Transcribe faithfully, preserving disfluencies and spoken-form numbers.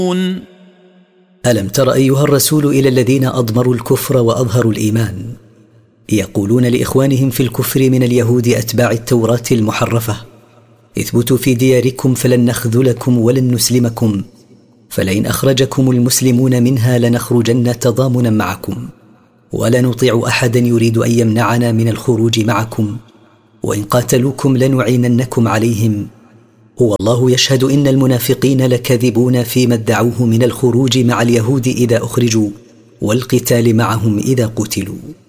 ألم تر أيها الرسول إلى الذين أضمروا الكفر وأظهروا الإيمان يقولون لإخوانهم في الكفر من اليهود أتباع التوراة المحرفة: اثبتوا في دياركم فلن نخذلكم ولن نسلمكم، فلئن أخرجكم المسلمون منها لنخرجن تضامنا معكم، ولا نطيع أحدا يريد أن يمنعنا من الخروج معكم، وإن قاتلوكم لنعيننكم عليهم، والله يشهد إن المنافقين لكاذبون فيما ادعوه من الخروج مع اليهود إذا أخرجوا والقتال معهم إذا قتلوا.